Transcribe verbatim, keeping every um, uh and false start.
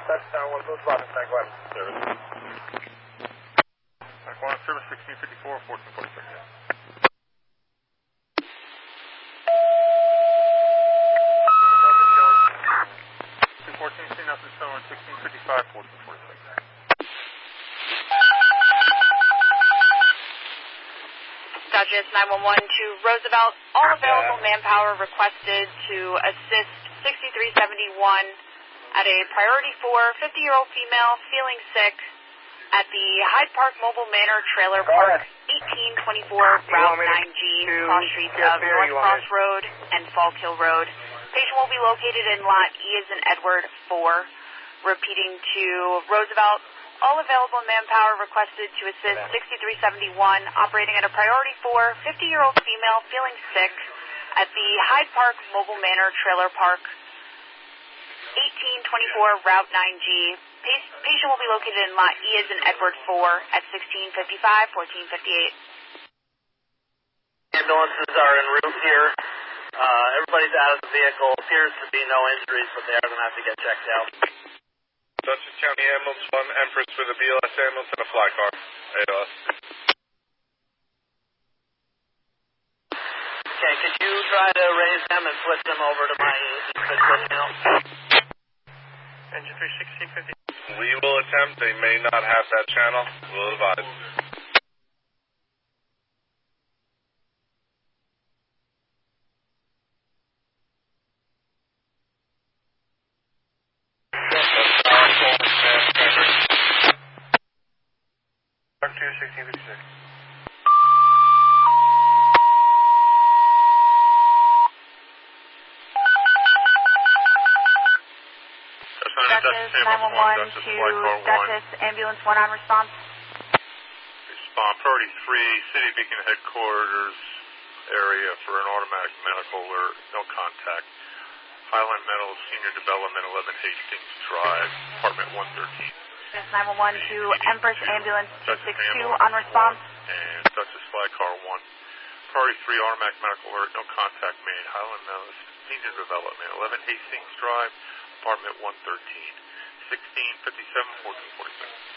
Touchdown one, Booth Robin, Tag one. Service. Tag one, service sixteen fifty-four, fourteen forty-six. two fourteen, C nothing, seven sixteen fifty-five, fourteen forty-six. Dodgers nine one one to Roosevelt. All available manpower requested to assist sixty-three seventy-one at a priority four, fifty-year-old female feeling sick at the Hyde Park Mobile Manor Trailer Park, eighteen twenty-four Route nine G, cross streets of North Cross Road and Falk Hill Road. Patient will be located in lot E as in Edward four. Repeating to Roosevelt. All available manpower requested to assist sixty-three seventy-one, operating at a priority four, fifty-year-old female feeling sick at the Hyde Park Mobile Manor Trailer Park, eighteen twenty-four Route nine G. Patient will be located in lot E as in Edward four at sixteen fifty-five, fourteen fifty-eight. Ambulances are en route here. Uh, everybody's out of the vehicle. Appears to be no injuries, but they are going to have to get checked out. Dutchess County Ambulance one, Empress with a B L S ambulance and a fly car. A L S. Okay, could you try to raise them and flip them over to my personnel? Engine three sixteen fifty. We will attempt. They may not have that channel. We'll advise. sixteen fifty-six. Dutchess nine one one to Dutchess Ambulance one on response. Respond, priority three, City Beacon headquarters area for an automatic medical alert, no contact. Highland Metals, Senior Development, eleven Hastings Drive, apartment one thirteen. Dutchess nine one one to Empress Ambulance two six two on response. And Dutchess Fly Car one. Priority three, automatic medical alert, no contact made. Highland Metals, Senior Development, eleven Hastings Drive, apartment one thirteen. sixteen fifty-seven, fourteen forty-six.